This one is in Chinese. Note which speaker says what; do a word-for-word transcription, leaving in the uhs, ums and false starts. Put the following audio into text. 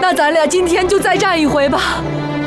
Speaker 1: 那咱俩今天就再战一回吧。